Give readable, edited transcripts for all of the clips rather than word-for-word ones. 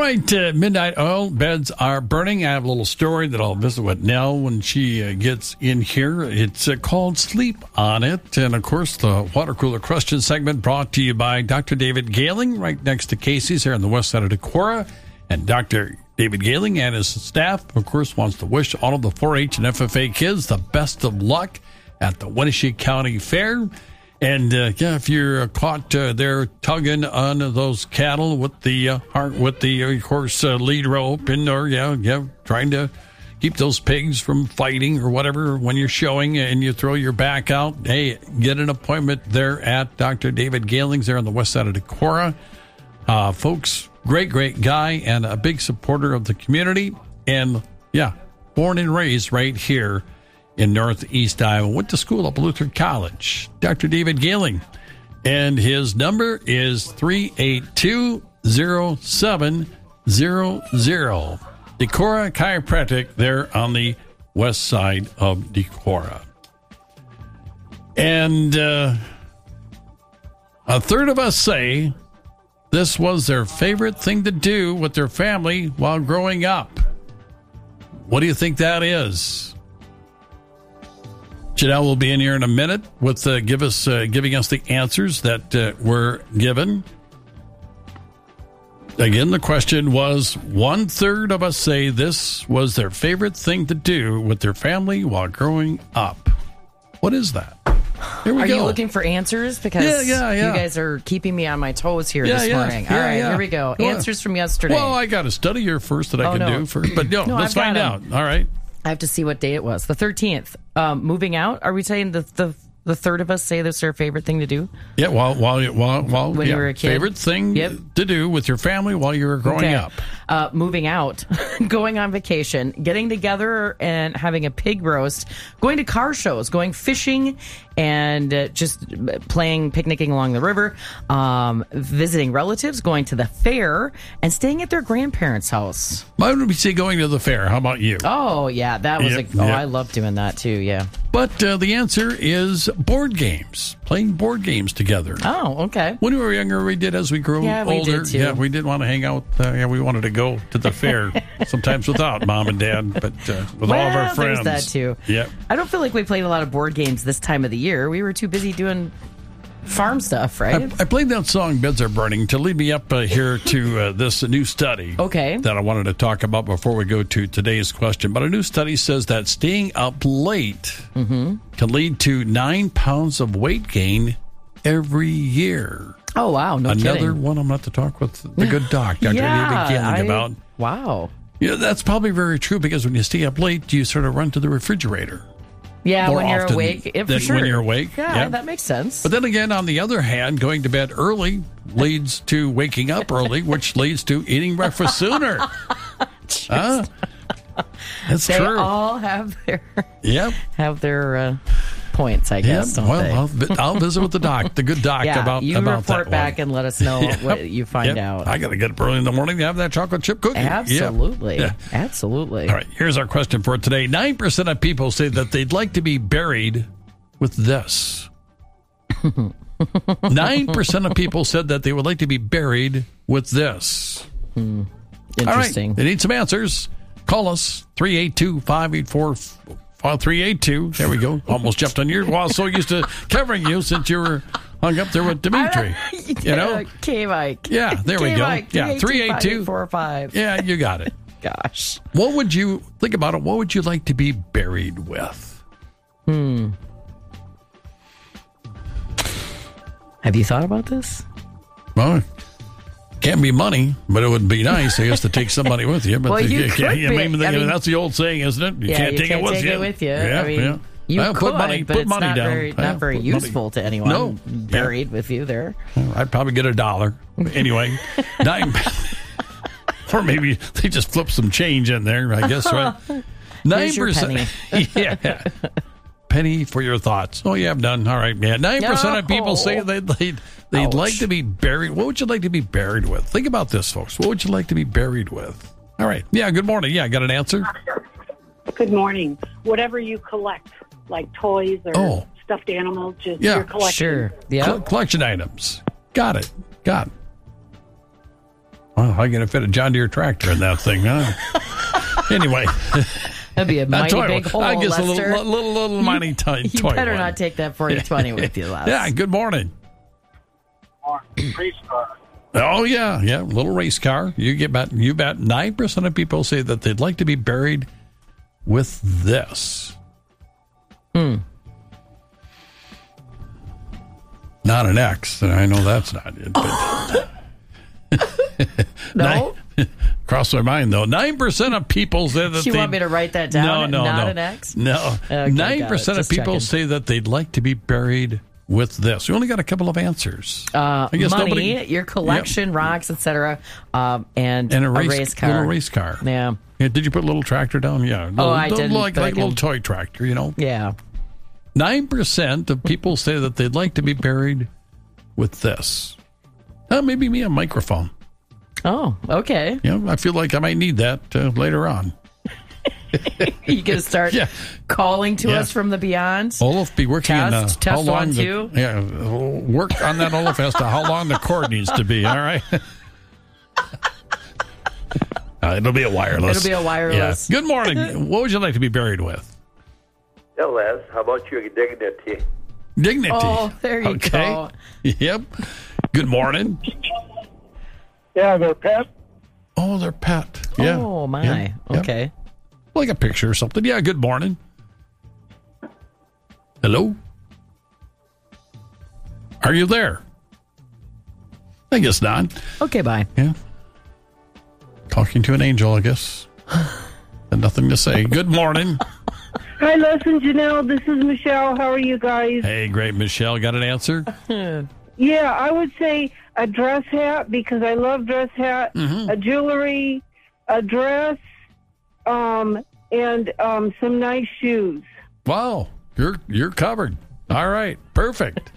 right, midnight oil beds are burning. I have a little story that I'll visit with Nell when she gets in here. It's called Sleep on It. And, of course, the water cooler question segment brought to you by Dr. David Gailing, right next to Casey's here on the west side of Decorah. And Dr. David Gailing and his staff, of course, wants to wish all of the 4-H and FFA kids the best of luck at the Wenatchee County Fair. And if you're caught there tugging on those cattle with the of course lead rope, and or trying to keep those pigs from fighting or whatever when you're showing, and you throw your back out, hey, get an appointment there at Dr. David Gailing's there on the west side of Decorah. Folks, great guy and a big supporter of the community, and born and raised right here in Northeast Iowa. Went to school up Luther College. Dr. David Gailing. And his number is 382-0700. Decorah Chiropractic there on the west side of Decorah. And a third of us say this was their favorite thing to do with their family while growing up. What do you think that is? Janelle will be in here in a minute with giving us the answers that were given. Again, the question was, 1/3 of us say this was their favorite thing to do with their family while growing up. What is that? Here we go. Are you looking for answers? Because you guys are keeping me on my toes here this morning. All right, here we go. Answers from yesterday. Well, I got a study here first that I can do first. But let's find out. All right. I have to see what day it was. The 13th. Moving out. Are we saying the third of us say this is our favorite thing to do? Yeah, while when you were a kid. Favorite thing to do with your family while you were growing up. Moving out, going on vacation, getting together and having a pig roast, going to car shows, going fishing, and just picnicking along the river, visiting relatives, going to the fair, and staying at their grandparents' house. Why would we say going to the fair? How about you? Oh, yeah, that was I love doing that too, yeah. But the answer is board games, playing board games together. Oh, okay. When we were younger, we did. As we grew older, we did too. Yeah, we did want to hang out. We wanted to go to the fair, sometimes without mom and dad, but with all of our friends. There's that too. Yeah. I don't feel like we played a lot of board games this time of the year. We were too busy doing farm stuff, right? I played that song, Beds Are Burning, to lead me up here to this new study that I wanted to talk about before we go to today's question. But a new study says that staying up late can lead to 9 pounds of weight gain every year. Oh, wow. No kidding. Another one I'm going to have to talk with the good doc, Dr. David Gailing, about. Wow. Yeah, that's probably very true, because when you stay up late, you sort of run to the refrigerator. Yeah, when you're awake. For sure. When you're awake. Yeah, that makes sense. But then again, on the other hand, going to bed early leads to waking up early, which leads to eating breakfast sooner. That's they true. They all have their points, I guess. Yep. I'll visit with the good doc about you about report that back one. And let us know what you find out. I got to get up early in the morning to have that chocolate chip cookie. Absolutely. Absolutely. All right, here's our question for today. 9% of people say that they'd like to be buried with this. 9% of people said that they would like to be buried with this. Interesting. All right, they need some answers. Call us, 382-584-382. There we go. Almost jumped on your wall. So used to covering you since you were hung up there with Dimitri. K-Mike. Yeah, there we go. Yeah, 382-584-5. Yeah, you got it. Gosh. What would you, think about it, what would you like to be buried with? Have you thought about this? Well, can't be money, but it would be nice, I guess, to take somebody with you. But that's the old saying, isn't it? You can't take it with you. Yeah, you could, put money but it's not very useful to anyone. No. Buried with you there. I'd probably get $1. Anyway, 9, or maybe they just flip some change in there, I guess, right? 9%. Penny for your thoughts. Oh, yeah, I'm done. All right, man. 9% of people say they'd like to be buried. What would you like to be buried with? Think about this, folks. What would you like to be buried with? All right. Yeah, good morning. Yeah, got an answer? Good morning. Whatever you collect, like toys or stuffed animals, just your collection. Sure. Yeah. Collection items. Got it. Well, how are you going to fit a John Deere tractor in that thing, huh? Anyway. That'd be a mighty big hole, I guess Lester. a little mighty toy. You better not take that 4020 with you, Les. Yeah, good morning. Race car. Oh, yeah, little race car. You bet 9% of people say that they'd like to be buried with this. Not an X, and I know that's not it. But No? Cross my mind, though. 9% of people say that You want me to write that down? No. Not an X? No. Okay, 9% of people checking. say that they'd like to be buried with this. We only got a couple of answers. I guess money, your collection, rocks, etc., and a race car. Little race car. Yeah. Did you put a little tractor down? Yeah. I didn't. Like a little toy tractor, you know? Yeah. 9% of people say that they'd like to be buried with this. Maybe me a microphone. Oh, okay. Yeah, I feel like I might need that later on. You going to start calling to us from the beyond? Olaf be working test how long 1, 2. Work on that, Olaf, as to how long the cord needs to be, all right? It'll be a wireless. Yeah. Good morning. What would you like to be buried with? Yeah, Les, how about your dignity? Dignity. Oh, there you go. Yep. Good morning. Yeah, they're pet. Oh, they're pet. Yeah. Oh, my. Yeah. Okay. Like a picture or something. Yeah, good morning. Hello? Are you there? I guess not. Okay, bye. Yeah. Talking to an angel, I guess. And nothing to say. Good morning. Hi, Les and Janelle. This is Michelle. How are you guys? Hey, great, Michelle. Got an answer? Yeah, I would say a dress hat because I love dress hat, a jewelry, a dress, and some nice shoes. Wow, you're covered. All right, perfect.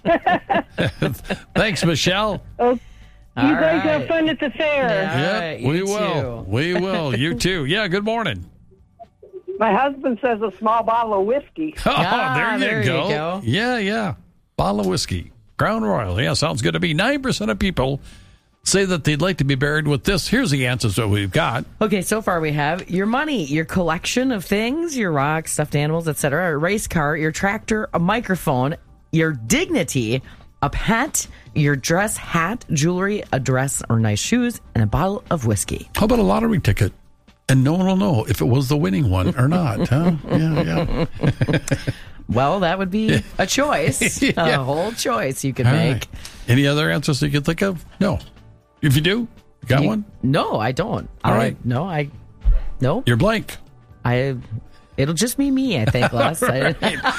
Thanks, Michelle. You guys right. have fun at the fair. Yeah. Yep, we will. We will. You too. Yeah, good morning. My husband says a small bottle of whiskey. Oh, there you go. go. Yeah. Bottle of whiskey. Crown Royal. Yeah, sounds good to me. 9% of people say that they'd like to be buried with this. Here's the answers that we've got. Okay, so far we have your money, your collection of things, your rocks, stuffed animals, etc., a race car, your tractor, a microphone, your dignity, a pet, your dress, hat, jewelry, a dress or nice shoes, and a bottle of whiskey. How about a lottery ticket? And no one will know if it was the winning one or not, huh? Yeah. Well, that would be a choice, a whole choice you could make. Right. Any other answers you could think of? No. If you do, you got one? No, I don't. All right. No. You're blank. It'll just be me, I think, Les. All right.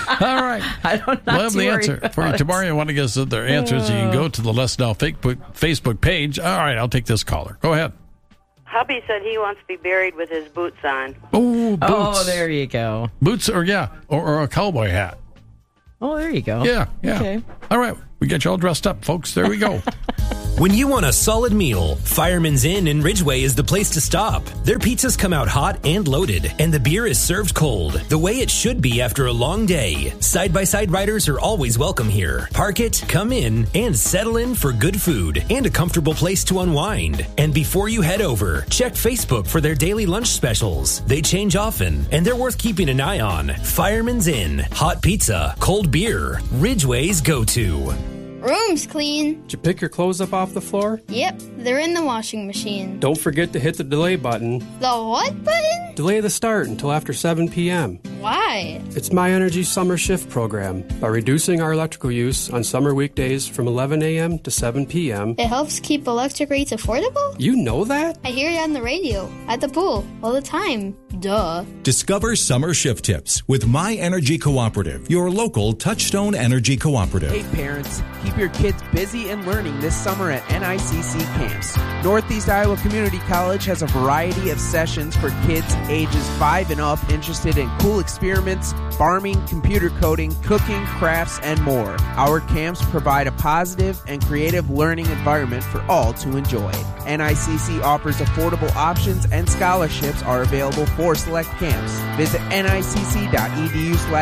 I don't know. We'll have the answer for you tomorrow. You want to guess their answers, you can go to the Let's Know Facebook page. All right, I'll take this caller. Go ahead. Hubby said he wants to be buried with his boots on. Oh, boots. Oh, there you go. Boots or a cowboy hat. Oh, there you go. Yeah. Okay. All right. We got you all dressed up, folks. There we go. When you want a solid meal, Fireman's Inn in Ridgeway is the place to stop. Their pizzas come out hot and loaded, and the beer is served cold, the way it should be after a long day. Side-by-side riders are always welcome here. Park it, come in, and settle in for good food and a comfortable place to unwind. And before you head over, check Facebook for their daily lunch specials. They change often, and they're worth keeping an eye on. Fireman's Inn, hot pizza, cold beer, Ridgeway's go-to. Room's clean. Did you pick your clothes up off the floor? Yep, they're in the washing machine. Don't forget to hit the delay button. The what button? Delay the start until after 7 p.m. Why? It's My Energy's summer shift program. By reducing our electrical use on summer weekdays from 11 a.m. to 7 p.m. It helps keep electric rates affordable? You know that? I hear it on the radio, at the pool, all the time. Duh. Discover summer shift tips with My Energy Cooperative, your local Touchstone Energy Cooperative. Hey parents, keep your kids busy and learning this summer at NICC camps. Northeast Iowa Community College has a variety of sessions for kids ages 5 and up interested in cool experiments, farming, computer coding, cooking, crafts, and more. Our camps provide a positive and creative learning environment for all to enjoy. NICC offers affordable options and scholarships are available for select camps. Visit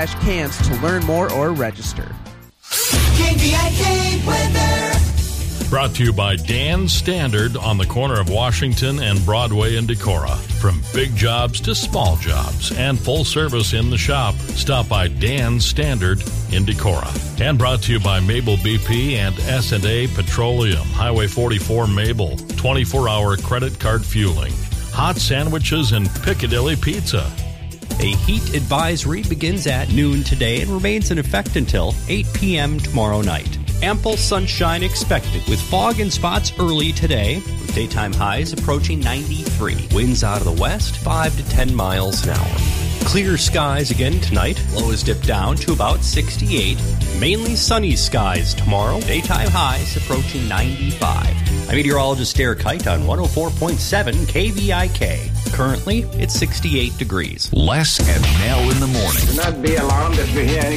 nicc.edu/camps to learn more or register. KVIK weather. Brought to you by Dan's Standard on the corner of Washington and Broadway in Decorah. From big jobs to small jobs and full service in the shop, stop by Dan's Standard in Decorah. And brought to you by Mabel BP and S&A Petroleum, Highway 44 Mabel, 24-hour credit card fueling, hot sandwiches and Piccadilly Pizza. A heat advisory begins at noon today and remains in effect until 8 p.m. tomorrow night. Ample sunshine expected with fog in spots early today, with daytime highs approaching 93. Winds out of the west, 5 to 10 miles an hour. Clear skies again tonight. Lows dip down to about 68. Mainly sunny skies tomorrow. Daytime highs approaching 95. I'm meteorologist Derek Height on 104.7 KVIK. Currently, it's 68 degrees. Les and Nell in the morning. Do not be alarmed if you hear any